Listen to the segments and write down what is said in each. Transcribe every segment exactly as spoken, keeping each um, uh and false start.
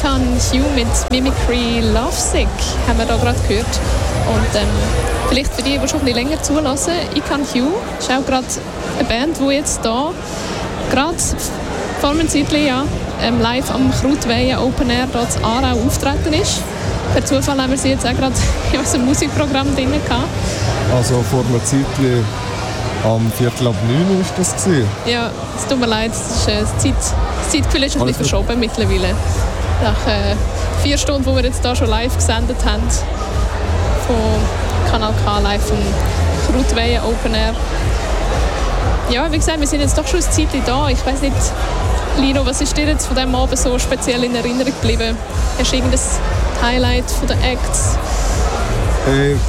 Icon Hugh mit Mimicry Lovesick haben wir da gerade gehört. Und ähm, vielleicht für die, die schon ein bisschen länger zulassen, Icon Hugh ist auch gerade eine Band, die jetzt hier gerade vor einem Zeitchen ja, ähm, live am Krautweihen Open Air dort in Aarau auftreten ist. Per Zufall haben wir sie jetzt auch gerade in unserem Musikprogramm drin gehabt. Also vor einem Zeitchen am Viertel ab neun war das gewesen. Ja, es tut mir leid, das, ist, äh, das, Zeit, das Zeitgefühl ist ein bisschen verschoben mittlerweile. Nach äh, vier Stunden, wo wir jetzt hier schon live gesendet haben, von Kanal K live vom Krautweihen Open Air. Ja, wie gesagt, wir sind jetzt doch schon ein Zeitchen da. Ich weiss nicht, Lino, was ist dir jetzt von diesem Abend so speziell in Erinnerung geblieben? Hast du irgendein Highlight von den Acts? Hey, ja.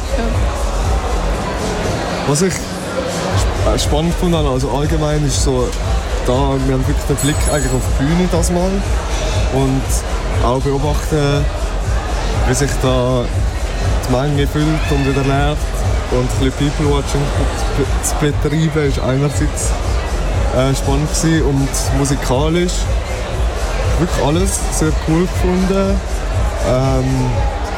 Was ich spannend fand, also allgemein ist so, da, wir haben wirklich den Blick eigentlich auf die Bühne das Mal und auch beobachten, wie sich da die Menge füllt und wieder leert und ein bisschen People-Watching zu betreiben, ist einerseits äh, spannend gewesen und musikalisch wirklich alles sehr cool gefunden. Ähm,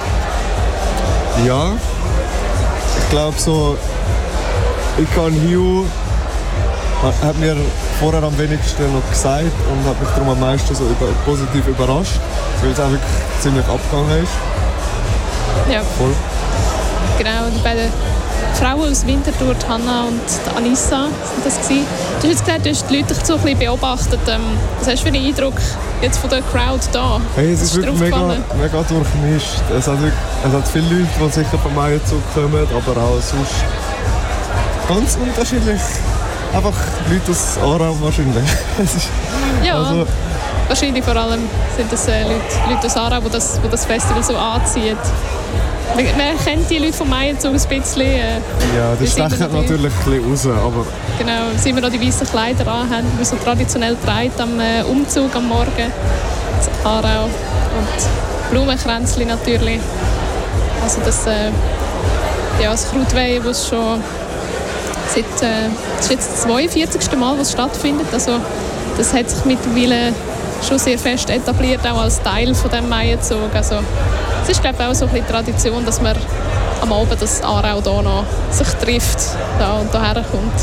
ja, ich glaube so, Icon Hugh hat mir vorher am wenigsten noch gesagt und hat mich darum am meisten so über, positiv überrascht, weil es auch wirklich ziemlich abgegangen ist. Ja. Voll. Genau, die beiden Frauen aus Winterthur, Hanna und Anissa, sind das gewesen. Du hast jetzt gesagt, du hast die Leute so ein bisschen beobachtet. Ähm, was hast du für einen Eindruck jetzt von der Crowd da? Hey, es ist wirklich mega, mega durchmischt. Es hat, wirklich, es hat viele Leute, die sicher von mir zukommen, aber auch sonst ganz unterschiedlich. Einfach Leute aus Aarau wahrscheinlich. Ja, also, wahrscheinlich vor allem sind das äh, Leute, Leute aus Aarau, die das, das Festival so anziehen. Man, man kennt die Leute von Maienzug ein bisschen. Äh, ja, das stecht natürlich ein bisschen raus. Aber genau, seit wir noch die weißen Kleider anhaben, die wir so traditionell tragen am äh, Umzug am Morgen in Aarau. Und Blumenkränzchen natürlich. Also das, äh, ja, das Krautweihen, das schon seit, äh, das ist jetzt das zweiundvierzigste Mal, was stattfindet. Also das hat sich mittlerweile schon sehr fest etabliert, auch als Teil von dem Maienzug. Also es ist, glaube ich, auch so ein bisschen Tradition, dass man am Abend das Aarau da noch sich trifft da und hierher kommt.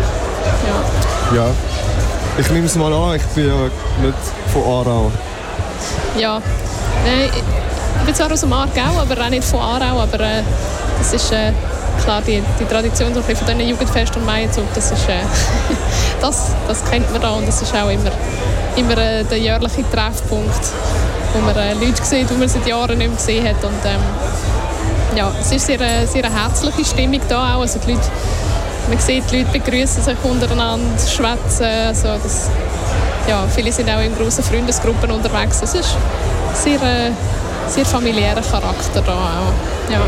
Ja. ja, ich nehme es mal an, ich bin ja nicht von Aarau. Ja, äh, ich bin zwar aus dem Aargau, aber auch nicht von Aarau, aber äh, das ist äh, klar, die, die Tradition so ein bisschen von diesen Jugendfest und Maienzug, das, ist, äh, das, das kennt man da und das ist auch immer, immer äh, der jährliche Treffpunkt, wo man äh, Leute sieht, die man seit Jahren nicht mehr gesehen hat. Und, ähm, ja, es ist sehr, äh, sehr eine herzliche Stimmung da auch. Also die Leute, man sieht, die Leute begrüßen sich untereinander, schwätzen. Also das, ja, viele sind auch in grossen Freundesgruppen unterwegs. Es ist sehr, äh, sehr familiärer Charakter da auch. Ja.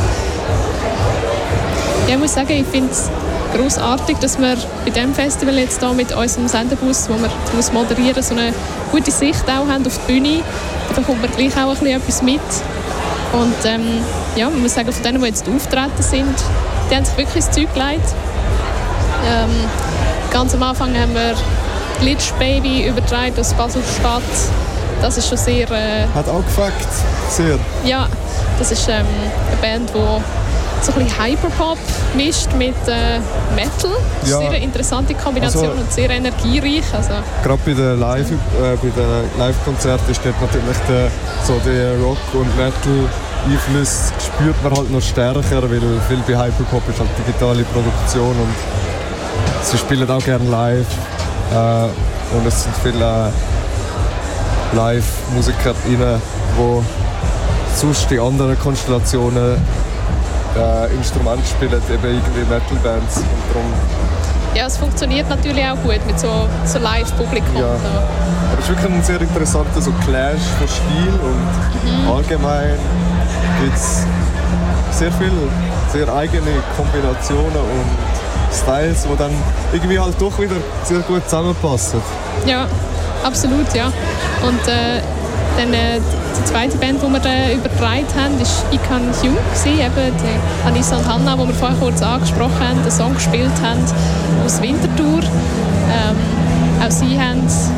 Ja, ich muss sagen, ich finde es grossartig, dass wir bei diesem Festival jetzt hier mit unserem Sendebus, wo wir muss moderieren, so eine gute Sicht auch haben auf die Bühne. Da bekommt man gleich auch ein bisschen etwas mit. Und ähm, ja, man muss sagen, von denen, die jetzt auftreten sind, die haben sich wirklich das Zeug gelegt. Ähm, ganz am Anfang haben wir Glitch Baby übertragen aus Basel-Stadt. Das ist schon sehr... Äh, Hat auch gefällt, sehr. Ja, das ist ähm, eine Band, die so ein bisschen Hyperpop mischt mit äh, Metal. Das ist ja. eine sehr interessante Kombination also, und sehr energiereich. Also. Gerade bei den Live, äh, bei den Live-Konzerten ist dort natürlich der, so der Rock- und Metal-Einfluss spürt man halt noch stärker, weil viel bei Hyperpop ist halt digitale Produktion und sie spielen auch gerne live. Äh, und es sind viele äh, Live-MusikerInnen, die sonst die anderen Konstellationen Äh, Instrumente spielen, eben irgendwie Metal-Bands. Und darum ja, es funktioniert natürlich auch gut mit so, so Live-Publikum. Ja. So. Aber es ist wirklich ein sehr interessanter so Clash von Stil und mhm. allgemein gibt es sehr viele, sehr eigene Kombinationen und Styles, die dann irgendwie halt doch wieder sehr gut zusammenpassen. Ja, absolut, ja. Und äh, dann, äh, die zweite Band, die wir äh, übertragen haben, war Icon Hugh, eben die Anissa und Hanna, die wir vorher kurz angesprochen haben, den Song gespielt haben aus Winterthur. Ähm, auch sie haben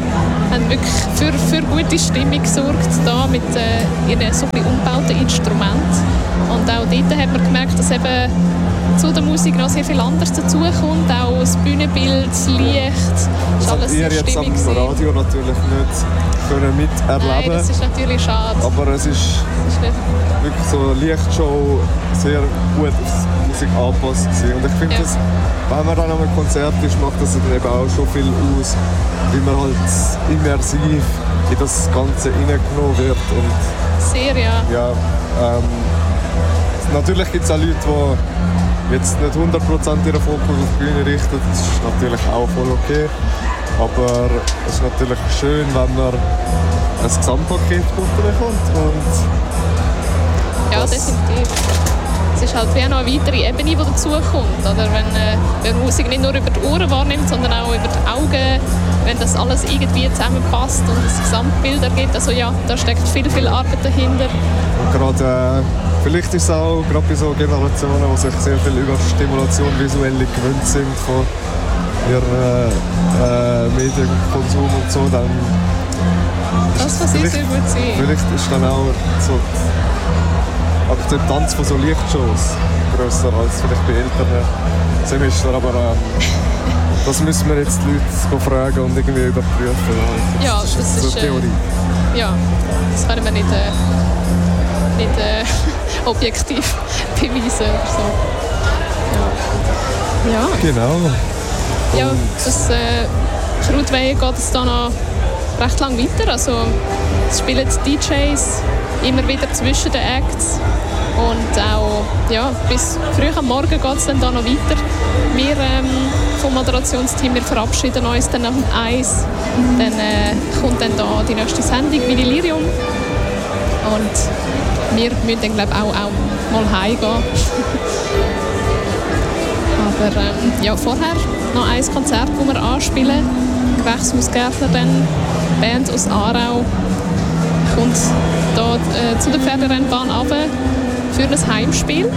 haben wirklich für, für gute Stimmung gesorgt, da mit äh, ihren so ein umgebauten Instrumenten. Und auch dort hat man gemerkt, dass eben zu der Musik noch sehr viel anderes dazukommt, auch das Bühnenbild, das Licht, das ist alles sehr stimmig. Das habt ihr jetzt am Radio natürlich nicht können miterleben. Nein, das ist natürlich schade. Aber es ist, ist wirklich so eine Lichtshow, sehr gut auf die Musik angepasst gewesen. Und ich finde, ja. wenn man dann an einem Konzert ist, macht das dann eben auch schon viel aus, wie man halt immersiv in das Ganze hineingenommen wird. Und sehr, ja. ja ähm, natürlich gibt es auch Leute, die jetzt nicht hundert Prozent ihren Fokus auf die Bühne richten. Das ist natürlich auch voll okay. Aber es ist natürlich schön, wenn man ein Gesamtpaket bekommt. Und ja, definitiv. Es ist halt wie noch eine weitere Ebene, die dazukommt. Oder wenn, äh, wenn man Musik nicht nur über die Ohren wahrnimmt, sondern auch über die Augen, wenn das alles irgendwie zusammenpasst und das Gesamtbild ergibt. Also ja, da steckt viel, viel Arbeit dahinter. Und gerade, äh, vielleicht ist es auch gerade bei so Generationen, die sich sehr viel über Stimulation visuell gewöhnt sind von ihrem äh, Medienkonsum und so, dann das kann sehr, sehr gut sein. Vielleicht ist dann auch so die Akzeptanz von so Lichtshows grösser als vielleicht bei älteren Semestern, aber ähm, das müssen wir jetzt die Leute fragen und irgendwie überprüfen. Ja, das, das ist so eine Theorie. Äh, ja, das können wir nicht, äh, nicht äh, objektiv beweisen oder so. Ja. Ja. Genau. Ja, das äh, Krautweihe geht es dann noch recht lang weiter. Also, es spielen die D Js immer wieder zwischen den Acts. Und auch ja, bis früh am Morgen geht es dann da noch weiter. Wir ähm, vom Moderationsteam wir verabschieden uns dann nach dem Eis. Dann äh, kommt dann da die nächste Sendung, Vinylirium. Und wir müssen dann glaube auch, auch mal heimgehen. Aber ähm, ja, vorher noch ein Konzert, das wir anspielen. Gewächshausgärtner, dann Band aus Aarau, kommt hier äh, zu der Pferderennbahn runter für ein Heimspiel.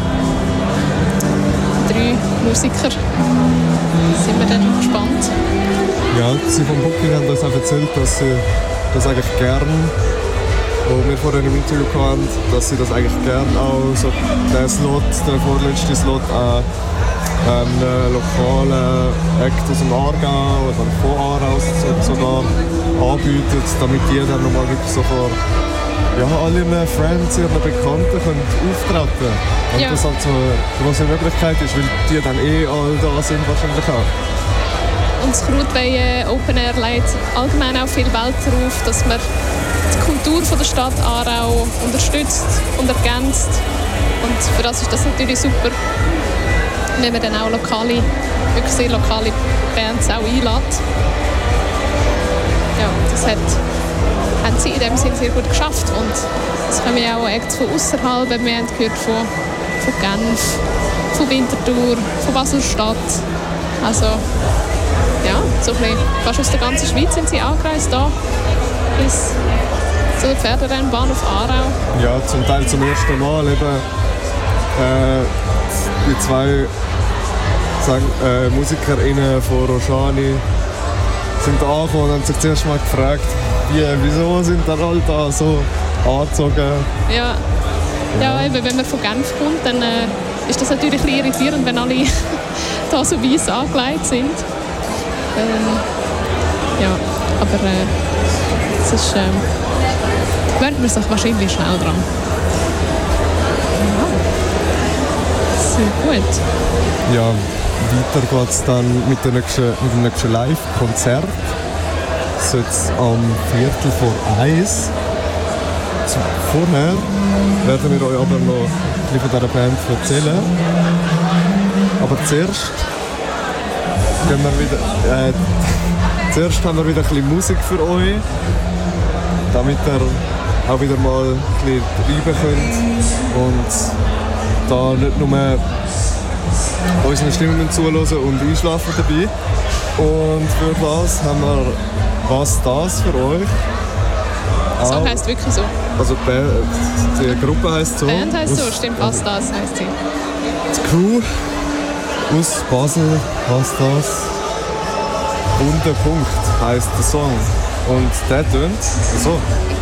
Drei Musiker. Sind wir dann gespannt. Ja, sie vom Booking haben uns auch erzählt, dass sie das eigentlich gern, wo wir vorhin im Interview hatten, dass sie das eigentlich gern auch so den Slot, den vorletzten Slot an einen lokalen Act aus dem Aargau oder von Aarau sogar anbietet, damit die dann nochmal wirklich so vor ja, all ihren Friends, ihren Bekannten können auftreten. Und ja. das halt so eine grosse Möglichkeit ist, weil die dann eh alle da sind wahrscheinlich auch. Und das Krautweihe Open Air legt allgemein auch viel Wert darauf, dass man die Kultur von der Stadt Aarau unterstützt und ergänzt. Und für das ist das natürlich super, wenn man dann auch lokale, wirklich sehr lokale Bands auch einlädt. Ja, das hat, haben sie in dem Sinne sehr gut geschafft. Und es kommen ja auch Acts von außerhalb. Wir haben gehört von, von Genf, von Winterthur, von Basel-Stadt. Also ja, so ein bisschen, fast aus der ganzen Schweiz sind sie angereist da bis zur Pferderennbahn auf Aarau. Ja, zum Teil zum ersten Mal eben äh, die zwei sagen, äh, MusikerInnen von Roshani sind angekommen und haben sich zuerst mal gefragt, wie, wieso sind dann alle da so angezogen. Ja, ja. ja eben, wenn man von Genf kommt, dann äh, ist das natürlich ein bisschen irritierend, wenn alle da so weiss angelegt sind. Ähm, ja, aber äh, es ist, äh, gewöhnt man sich wahrscheinlich schnell dran. Ja. Sehr gut. Ja, weiter geht es dann mit dem nächsten, mit dem nächsten Live-Konzert. Das ist jetzt am Viertel vor eins. Vorher werden wir euch aber noch ein bisschen von dieser Band erzählen. Aber zuerst gehen wir wieder, äh, zuerst haben wir wieder ein bisschen Musik für euch, damit ihr auch wieder mal ein bisschen treiben könnt und da nicht nur unseren Stimmen zuhören und einschlafen dabei. Und für das haben wir «Was das» für euch. Der Song heisst wirklich so. Also die, die Gruppe heisst so. Die Band heisst so, stimmt, «Was das» heisst sie. Die Crew aus Basel, «Was das», Wunder Punkt heisst der Song. Und der tönt so.